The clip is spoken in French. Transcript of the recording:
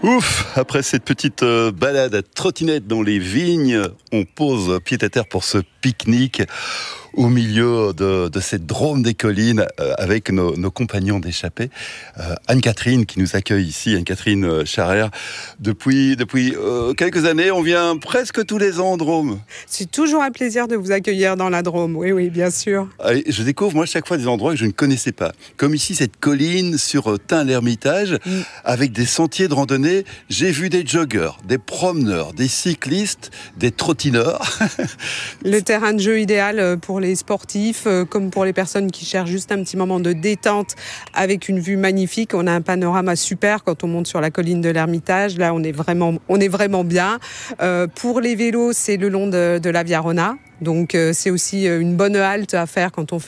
Ouf, après cette petite balade à trottinette dans les vignes, on pose pied à terre pour ce pique-nique au milieu de cette Drôme des collines avec nos compagnons d'échappée. Anne-Catherine qui nous accueille ici, Anne-Catherine Charrère. Depuis quelques années, on vient presque tous les ans en Drôme. C'est toujours un plaisir de vous accueillir dans la Drôme, oui, bien sûr. Je découvre moi chaque fois des endroits que je ne connaissais pas. Comme ici, cette colline sur Tain-l'Hermitage, avec des sentiers de randonnée. J'ai vu des joggeurs, des promeneurs, des cyclistes, des trottineurs. Le terrain de jeu idéal pour les sportifs, comme pour les personnes qui cherchent juste un petit moment de détente avec une vue magnifique. On a un panorama super quand on monte sur la colline de l'Hermitage. Là, on est vraiment bien. Pour les vélos, c'est le long de la Via Rona. Donc c'est aussi une bonne halte à faire quand on fait